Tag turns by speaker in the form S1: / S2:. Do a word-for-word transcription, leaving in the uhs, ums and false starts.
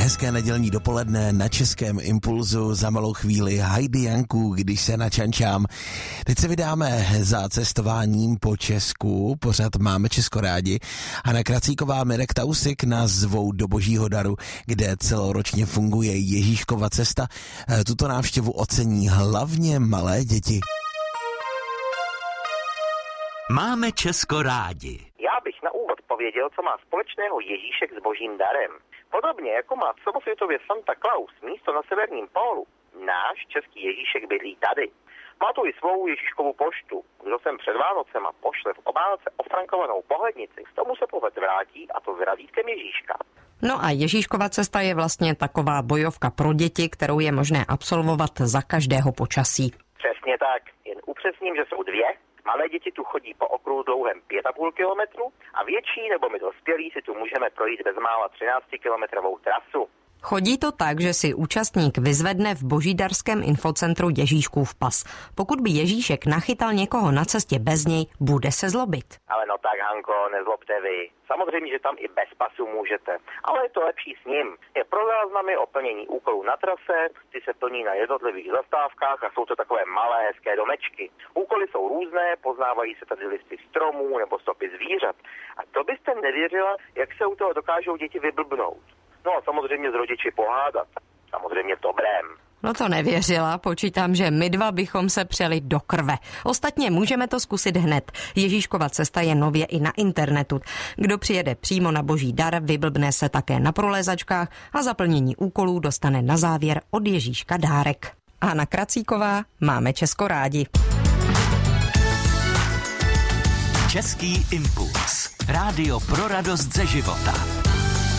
S1: Hezké nedělní dopoledne na Českém impulzu, za malou chvíli Heidi Janku, když se načančám. Teď se vydáme za cestováním po Česku, pořád Máme Česko rádi. Hana Kracíková, Mirek Tausik nás zvou do Božího daru, kde celoročně funguje Ježíškova cesta. Tuto návštěvu ocení hlavně malé děti.
S2: Máme Česko rádi.
S3: Já bych na úvod pověděl, co má společného Ježíšek s Božím darem. Podobně jako má celosvětově Santa Claus místo na severním pólu, náš český Ježíšek bydlí tady. Má tu i svou Ježíškovu poštu. Kdo sem před Vánocema pošle v obálce ofrankovanou pohlednici, k tomu se poved vrátí, a to s razítkem Ježíška.
S4: No a Ježíškova cesta je vlastně taková bojovka pro děti, kterou je možné absolvovat za každého počasí.
S3: Přesně tak, jen upřesním, že jsou dvě. Malé děti tu chodí po okruhu dlouhém pět a půl kilometru a větší nebo my dospělí si tu můžeme projít bezmála třináctikilometrovou trasu.
S4: Chodí to tak, že si účastník vyzvedne v božídarském infocentru Ježíškův pas. Pokud by Ježíšek nachytal někoho na cestě bez něj, bude se zlobit.
S3: Ale no tak, Hanko, nezlobte vy. Samozřejmě, že tam i bez pasu můžete, ale je to lepší s ním. Je pro záznamy o plnění úkolů na trase, ty se plní na jednotlivých zastávkách a jsou to takové malé, hezké domečky. Úkoly jsou různé, poznávají se tady listy stromů nebo stopy zvířat. A to byste nevěřila, jak se u toho dokážou děti vyblbnout. No a samozřejmě s rodiči pohádat. Samozřejmě v dobrém.
S4: No to nevěřila, počítám, že my dva bychom se přeli do krve. Ostatně můžeme to zkusit hned. Ježíškova cesta je nově i na internetu. Kdo přijede přímo na Boží dar, vyblbne se také na prolézačkách a za plnění úkolů dostane na závěr od Ježíška dárek. Hana Kracíková, Máme Česko rádi.
S2: Český impuls. Rádio pro radost ze života.